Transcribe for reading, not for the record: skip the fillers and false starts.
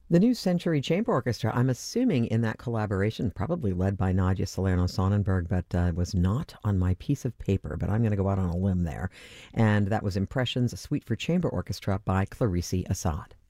The New Century Chamber Orchestra, I'm assuming in that collaboration, probably led by Nadia Salerno Sonnenberg, but was not on my piece of paper. But I'm going to go out on a limb there. And that was Impressions, a suite for chamber orchestra by Clarice Assad.